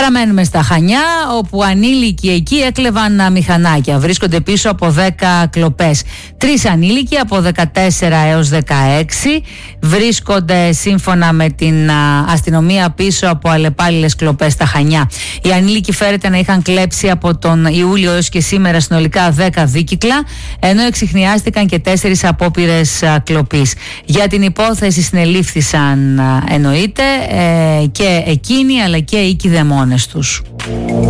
Παραμένουμε στα Χανιά, όπου ανήλικοι εκεί έκλεβαν μηχανάκια. Βρίσκονται πίσω από 10 κλοπές. 3 ανήλικοι από 14 έως 16 βρίσκονται σύμφωνα με την αστυνομία πίσω από αλλεπάλληλες κλοπές στα Χανιά. Οι ανήλικοι φέρεται να είχαν κλέψει από τον Ιούλιο έως και σήμερα συνολικά 10 δίκυκλα, ενώ εξιχνιάστηκαν και 4 απόπειρες κλοπής. Για την υπόθεση συνελήφθησαν, εννοείται, και εκείνοι αλλά και οι κηδεμόνες τους.